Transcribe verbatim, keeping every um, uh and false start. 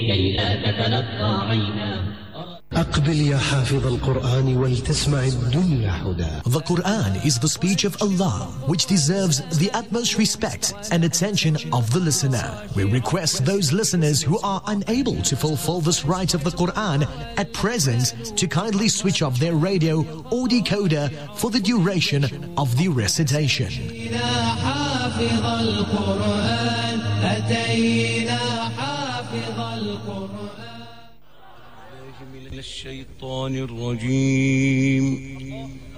كي لا تتلقى عينا. أقبل يا حافظ القرآن ولتسمع الدنيا هدى. The Quran is the speech of Allah, which deserves the utmost respect and attention of the listener. We request those listeners who are unable to fulfill this right of the Quran at present to kindly switch off their radio or decoder for the duration of the recitation. من الشيطان الرجيم